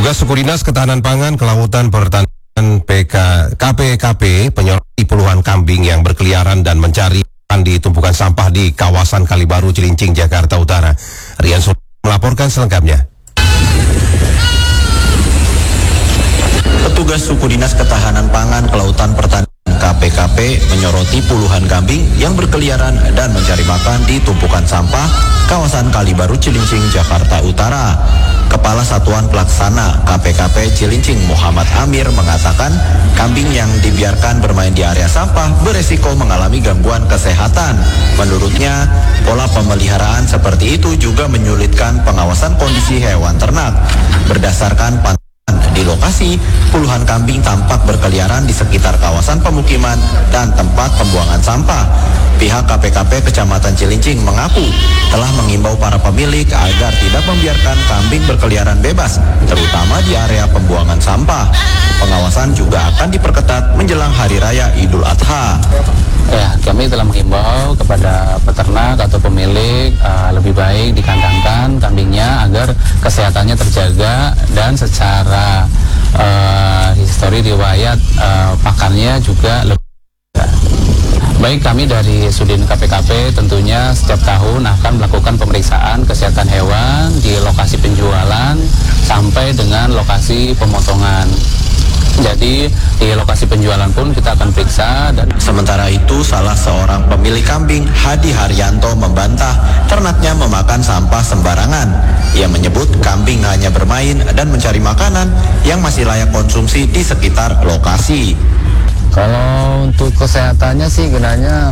Petugas Suku Dinas Ketahanan Pangan, Kelautan, Pertanian KPKP menyoroti puluhan kambing yang berkeliaran dan mencari makan di tumpukan sampah di kawasan Kalibaru, Cilincing, Jakarta Utara. Rian melaporkan selengkapnya. Petugas Suku Dinas Ketahanan Pangan, Kelautan, Pertanian KPKP menyoroti puluhan kambing yang berkeliaran dan mencari makan di tumpukan sampah kawasan Kalibaru, Cilincing, Jakarta Utara. Kepala Satuan Pelaksana KPKP Cilincing, Muhammad Amir, mengatakan kambing yang dibiarkan bermain di area sampah beresiko mengalami gangguan kesehatan. Menurutnya, pola pemeliharaan seperti itu juga menyulitkan pengawasan kondisi hewan ternak. Berdasarkan di lokasi, puluhan kambing tampak berkeliaran di sekitar kawasan pemukiman dan tempat pembuangan sampah. Pihak KPKP Kecamatan Cilincing mengaku telah mengimbau para pemilik agar tidak membiarkan kambing berkeliaran bebas, terutama di area pembuangan sampah. Pengawasan juga akan diperketat menjelang Hari Raya Idul Adha. Ya, kami telah mengimbau kepada peternak atau pemilik lebih baik dikandangkan kambingnya agar kesehatannya terjaga dan secara histori riwayat pakannya juga lebih. Baik, kami dari Sudin KPKP tentunya setiap tahun akan melakukan pemeriksaan kesehatan hewan di lokasi penjualan sampai dengan lokasi pemotongan. Jadi di lokasi penjualan pun kita akan periksa. Dan sementara itu, salah seorang pemilik kambing, Hadi Haryanto, membantah ternaknya memakan sampah sembarangan. Ia menyebut kambing hanya bermain dan mencari makanan yang masih layak konsumsi di sekitar lokasi. Kalau untuk kesehatannya sih gunanya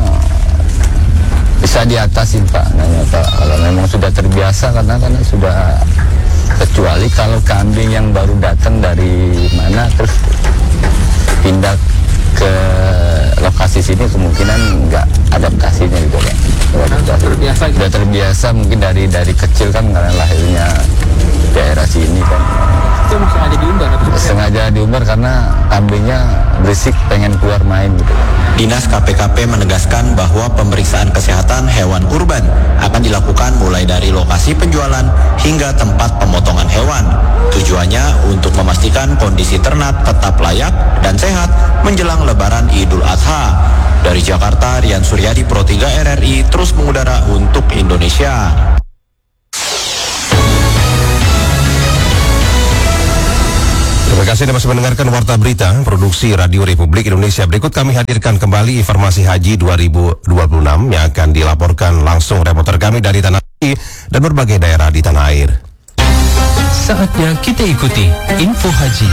bisa diatasin Pak, kalau memang sudah terbiasa karena sudah, kecuali kalau kambing yang baru datang dari mana terus pindah ke lokasi sini kemungkinan nggak adaptasinya gitu Pak. Sudah terbiasa mungkin dari kecil kan karena lahirnya daerah sini kan. Itu sengaja diumbar? Sengaja diumbar karena kambingnya berisik pengen keluar main gitu. Dinas KPKP menegaskan bahwa pemeriksaan kesehatan hewan kurban akan dilakukan mulai dari lokasi penjualan hingga tempat pemotongan hewan. Tujuannya untuk memastikan kondisi ternak tetap layak dan sehat menjelang Lebaran Idul Adha. Dari Jakarta, Rian Suryadi, Pro 3 RRI, terus mengudara untuk Indonesia. Terima kasih Anda masih mendengarkan Warta Berita Produksi Radio Republik Indonesia. Berikut kami hadirkan kembali informasi Haji 2026 yang akan dilaporkan langsung reporter kami dari Tanah Suci dan berbagai daerah di tanah air. Saatnya kita ikuti info haji.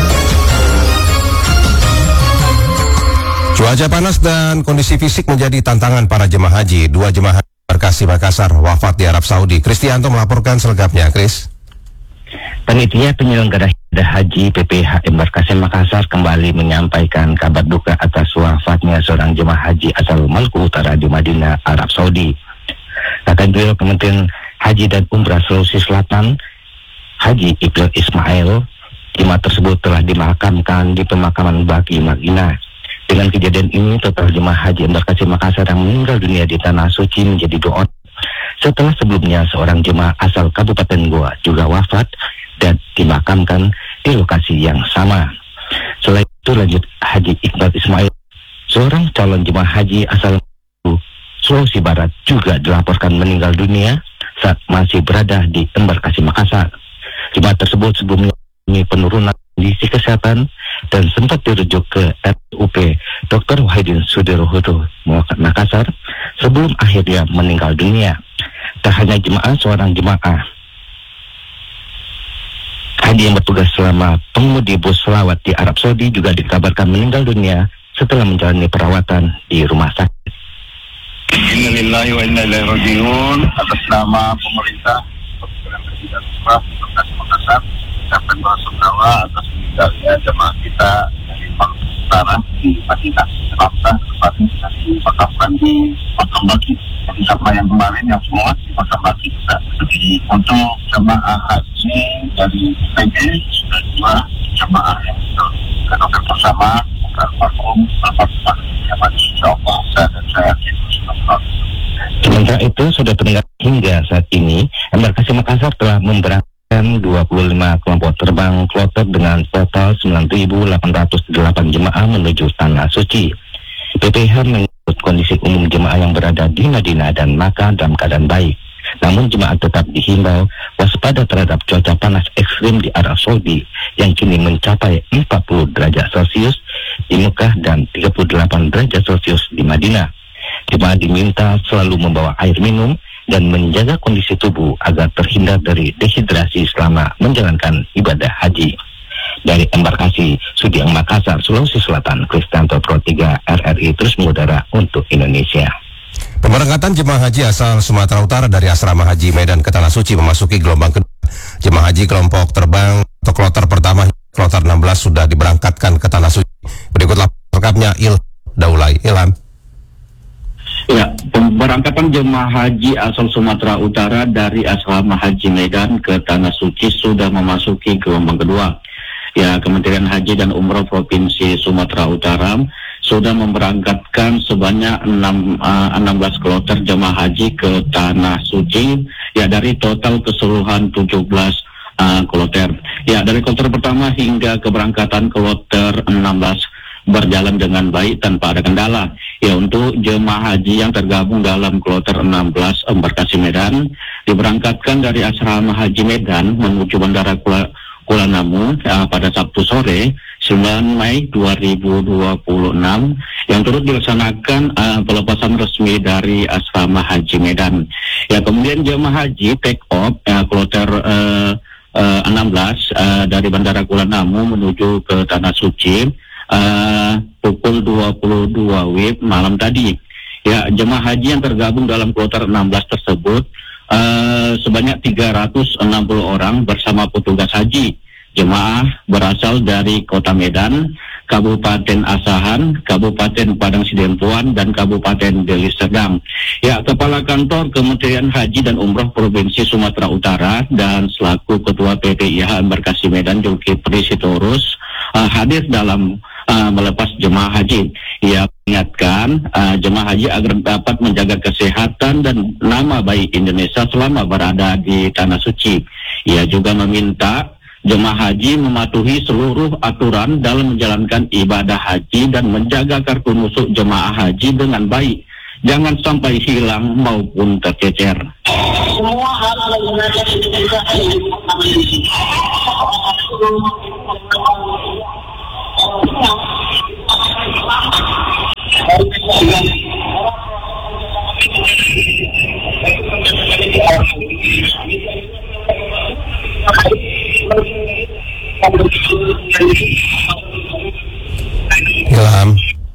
Cuaca panas dan kondisi fisik menjadi tantangan para jemaah haji. 2 jemaah haji Embarkasi Makassar wafat di Arab Saudi. Kristianto melaporkan selengkapnya, Kris. Panitia penyelenggara haji PPH Embarkasi Makassar kembali menyampaikan kabar duka atas wafatnya seorang jemaah haji asal Maluku Utara di Madinah, Arab Saudi. Kabiro Kementerian Haji dan Umrah Sulawesi Selatan, Haji Iqbal Ismail, jemaah tersebut telah dimakamkan di pemakaman Baqi Madinah. Dengan kejadian ini, total jemaah haji Embarkasi Makassar yang meninggal dunia di Tanah Suci menjadi 2 setelah sebelumnya seorang jemaah asal Kabupaten Goa juga wafat dan dimakamkan di lokasi yang sama. Selain itu, lanjut Haji Iqbal Ismail, seorang calon jemaah haji asal Sulawesi Barat, juga dilaporkan meninggal dunia saat masih berada di Embarkasi Makassar. Jemaah tersebut sebelumnya mengalami penurunan kondisi kesehatan dan sempat dirujuk ke RUP Dr. Wahidin Sudirohudu Makassar sebelum akhirnya meninggal dunia. Tak hanya jemaah, seorang jemaah haji yang bertugas selama pengemudi bus selawat di Arab Saudi juga dikabarkan meninggal dunia setelah menjalani perawatan di rumah sakit. Innalillahi wa inna ilaihi raji'un. Atas nama pemerintah Presiden Embarkasi Makassar, ucapkan bela-sungkawa atas meninggalnya jemaah kita dari Maluku Utara di Madinah. Bangsa tepatnya dimakamkan di Makam Baqi. Jadi sama yang kemarin yang semua di Makam Baqi juga. Jadi untuk jemaah haji dari PG sudah 2 jemaah yang kita bersama almarhum almarhum yang insyaallah dan saya yakin sudah. Sementara itu, sudah pendengar, hingga saat ini Embarkasi Makassar telah memberangkatkan 28 25 kelompok terbang kloter dengan total 9.808 jemaah menuju Tanah Suci. PPH menyebut kondisi umum jemaah yang berada di Madinah dan Makkah dalam keadaan baik. Namun jemaah tetap dihimbau waspada terhadap cuaca panas ekstrim di Arab Saudi yang kini mencapai 40 derajat Celcius di Mekah dan 38 derajat Celcius di Madinah. Jemaah diminta selalu membawa air minum dan menjaga kondisi tubuh agar terhindar dari dehidrasi selama menjalankan ibadah haji. Dari embarkasi Sudiang Makassar, Sulawesi Selatan, Kristanto Pro 3 RRI terus mengudara untuk Indonesia. Pemberangkatan jemaah haji asal Sumatera Utara dari Asrama Haji Medan ke Tanah Suci memasuki gelombang kedua. Jemaah haji kelompok terbang atau kloter pertama, kloter 16 sudah diberangkatkan ke Tanah Suci. Berikutlah lengkapnya Daulay Ilham. Ya, pemberangkatan jemaah haji asal Sumatera Utara dari Asrama Haji Medan ke Tanah Suci sudah memasuki gelombang kedua. Ya, Kementerian Haji dan Umroh Provinsi Sumatera Utara sudah memberangkatkan sebanyak 16 kloter jemaah haji ke Tanah Suci, ya dari total keseluruhan 17 kloter. Ya, dari kloter pertama hingga keberangkatan kloter 16 berjalan dengan baik tanpa ada kendala. Ya, untuk jemaah haji yang tergabung dalam kloter 16 embarkasi Medan diberangkatkan dari Asrama Haji Medan menuju Bandara Kuala Namu pada Sabtu sore 9 Mei 2026 yang turut dilaksanakan pelepasan resmi dari Asrama Haji Medan. Ya, kemudian jemaah haji take off kloter 16 dari Bandara Kuala Namu menuju ke Tanah Suci pukul 22 WIB malam tadi. Ya, jemaah haji yang tergabung dalam kloter 16 tersebut sebanyak 360 orang bersama petugas haji. Jemaah berasal dari Kota Medan, Kabupaten Asahan, Kabupaten Padang Sidempuan, dan Kabupaten Deli Serdang. Ya, Kepala Kantor Kementerian Haji dan Umroh Provinsi Sumatera Utara dan selaku Ketua PPIH Embarkasi Medan Zulkifli Sitorus hadir dalam melepas jemaah haji. Ia mengingatkan jemaah haji agar dapat menjaga kesehatan dan nama baik Indonesia selama berada di Tanah Suci. Ia juga meminta jemaah haji mematuhi seluruh aturan dalam menjalankan ibadah haji dan menjaga kartu nusuk jemaah haji dengan baik. Jangan sampai hilang maupun tercecer. Semua harus menggunakan identifikasi. Ilham.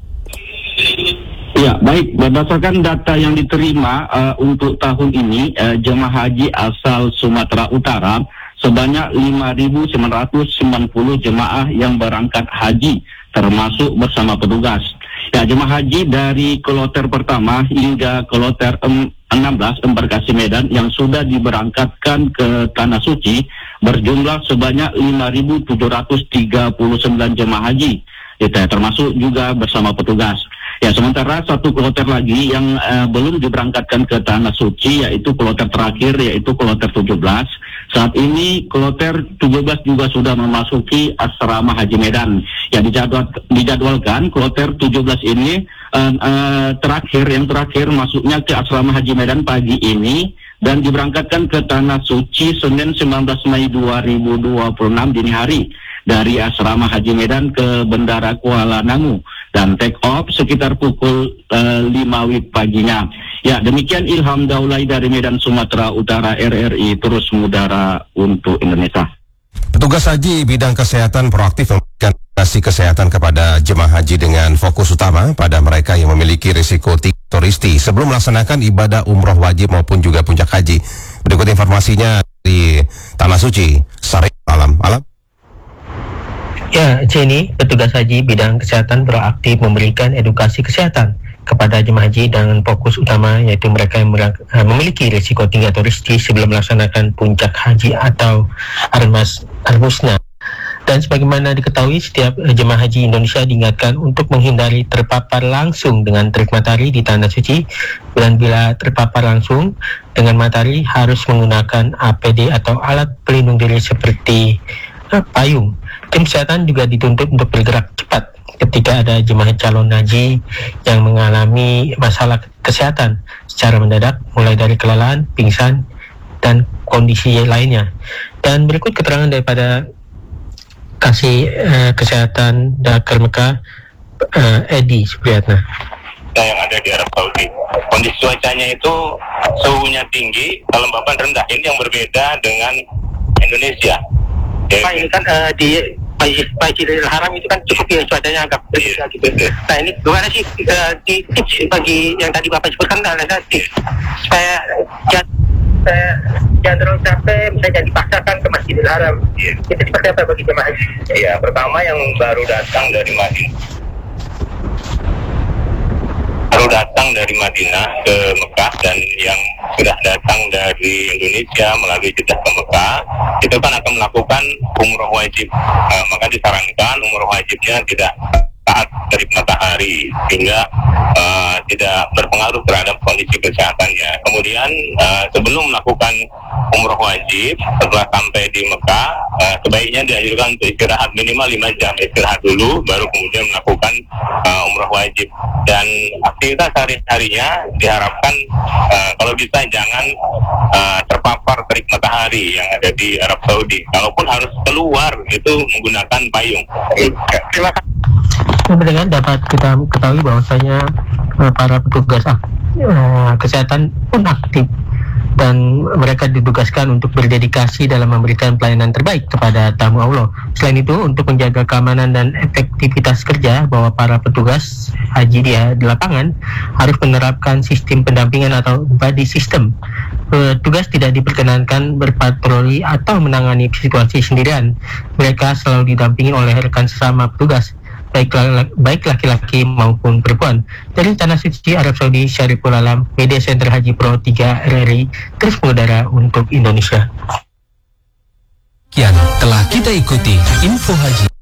Ya, baik. Berdasarkan data yang diterima untuk tahun ini, jemaah haji asal Sumatera Utara sebanyak 5.990 jemaah yang berangkat haji, termasuk bersama petugas. Ya, jemaah haji dari kloter pertama hingga kloter 16 embarkasi Medan yang sudah diberangkatkan ke Tanah Suci berjumlah sebanyak 5.739 jemaah haji. Termasuk juga bersama petugas. Ya, sementara satu kloter lagi yang belum diberangkatkan ke Tanah Suci, yaitu kloter terakhir, yaitu kloter 17. Saat ini kloter 17 juga sudah memasuki Asrama Haji Medan. Ya, dijadwalkan kloter 17 ini yang terakhir masuknya ke Asrama Haji Medan pagi ini dan diberangkatkan ke Tanah Suci Senin 19 Mei 2026 dini hari dari Asrama Haji Medan ke Bandara Kuala Namu dan take off sekitar pukul 5 WIB paginya. Ya, demikian Ilham Daulay dari Medan, Sumatera Utara, RRI terus mengudara untuk Indonesia. Petugas haji bidang kesehatan proaktif memberikan edukasi kesehatan kepada jemaah haji dengan fokus utama pada mereka yang memiliki risiko turisti sebelum melaksanakan ibadah umroh wajib maupun juga puncak haji. Berikut informasinya di Tanah Suci, Sari Alam. Ya, Jenny, petugas haji bidang kesehatan proaktif memberikan edukasi kesehatan kepada jemaah haji dengan fokus utama yaitu mereka yang memiliki risiko tinggi atau riski sebelum melaksanakan puncak haji atau armusna. Dan sebagaimana diketahui, setiap jemaah haji Indonesia diingatkan untuk menghindari terpapar langsung dengan terik matahari di tanah suci, dan bila terpapar langsung dengan matahari harus menggunakan APD atau alat pelindung diri seperti payung. Tim kesehatan juga dituntut untuk bergerak cepat ketika ada jemaah calon haji yang mengalami masalah kesehatan secara mendadak, mulai dari kelelahan, pingsan, dan kondisi lainnya. Dan berikut keterangan daripada Kasih Kesehatan Dakar Mekah, Edi Supriyatna. Yang ada di Arab Saudi, kondisi cuacanya itu suhunya tinggi, kelembaban rendah. Ini yang berbeda dengan Indonesia. Pak, ini kan di Masjidil Haram itu kan cukup ya cuacanya agak berbeda gitu. Nah, ini gimana sih di tips bagi yang tadi Bapak sebutkan, ada tips supaya jangan terlalu capek, misalnya jangan dipaksakan ke Masjidil Haram. Itu seperti apa bagi jemaah haji? Ya, pertama yang baru datang dari Madinah ke Mekah, dan yang sudah datang dari Indonesia melalui Jeddah ke Mekah, itu kan akan melakukan umroh wajib. Maka disarankan umroh wajibnya tidak saat terik matahari, sehingga tidak berpengaruh terhadap kondisi kesehatannya. Kemudian sebelum melakukan umroh wajib, setelah sampai di Mekah, sebaiknya dianjurkan untuk istirahat minimal 5 jam, istirahat dulu, baru kemudian melakukan umroh wajib. Dan aktivitas sehari-harinya diharapkan kalau bisa jangan terpapar terik matahari yang ada di Arab Saudi. Kalaupun harus keluar, itu menggunakan payung. Terima kasih. Dengan dapat kita ketahui bahwasanya para petugas kesehatan pun aktif dan mereka ditugaskan untuk berdedikasi dalam memberikan pelayanan terbaik kepada tamu Allah. Selain itu, untuk menjaga keamanan dan efektivitas kerja, bahwa para petugas haji di lapangan harus menerapkan sistem pendampingan atau buddy system. Petugas tidak diperkenankan berpatroli atau menangani situasi sendirian. Mereka selalu didampingi oleh rekan sesama petugas, baik laki-laki maupun perempuan. Dari Tanah Suci Arab Saudi, Syariful Alam, Media Center Haji Pro 3 RRI, terus mengudara untuk Indonesia. Kian telah kita ikuti Info Haji.